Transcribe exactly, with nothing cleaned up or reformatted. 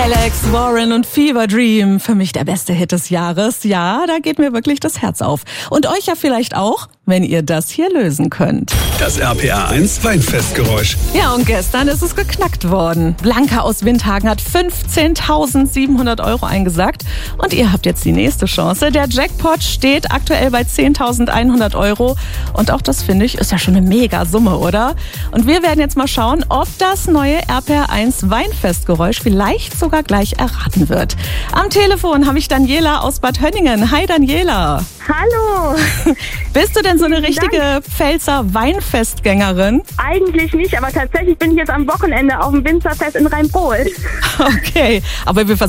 Alex Warren und Fever Dream, für mich der beste Hit des Jahres. Ja, da geht mir wirklich das Herz auf. Und euch ja vielleicht auch, wenn ihr das hier lösen könnt. Das R P R eins Weinfestgeräusch. Ja, und gestern ist es geknackt worden. Blanca aus Windhagen hat fünfzehntausendsiebenhundert Euro eingesagt. Und ihr habt jetzt die nächste Chance. Der Jackpot steht aktuell bei zehntausendeinhundert Euro. Und auch das, finde ich, ist ja schon eine Mega-Summe, oder? Und wir werden jetzt mal schauen, ob das neue R P R eins Weinfestgeräusch vielleicht sogar gleich erraten wird. Am Telefon habe ich Daniela aus Bad Hönningen. Hi Daniela. Hallo. Bist du denn so eine richtige Dank. Pfälzer Weinfestgängerin? Eigentlich nicht, aber tatsächlich bin ich jetzt am Wochenende auf dem Winzerfest in Rheinpohl. Okay, aber wir versuchen